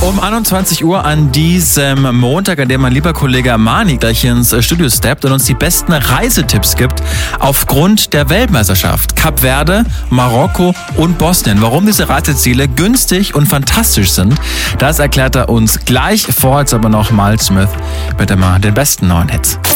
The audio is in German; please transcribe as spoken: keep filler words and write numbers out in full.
Um einundzwanzig Uhr an diesem Montag, an dem mein lieber Kollege Mani gleich hier ins Studio steppt und uns die besten Reisetipps gibt aufgrund der Weltmeisterschaft. Kap Verde, Marokko und Bosnien. Warum diese Reiseziele günstig und fantastisch sind, das erklärt er uns gleich. Vorher jetzt aber noch Miles Smith mit immer den besten neuen Hits.